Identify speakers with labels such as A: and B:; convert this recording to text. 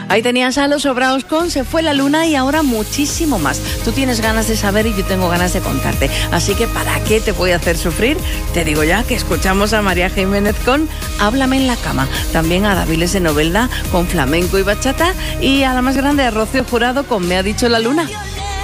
A: Ahí tenías a Los Sobraos con Se fue la luna y ahora muchísimo más. Tú tienes ganas de saber y yo tengo ganas de contarte. Así que ¿para qué te voy a hacer sufrir? Te digo ya que escuchamos a María Jiménez con Háblame en la cama. También a Daviles de Novelda con Flamenco y Bachata. Y a la más grande, a Rocío Jurado con Me ha dicho la luna.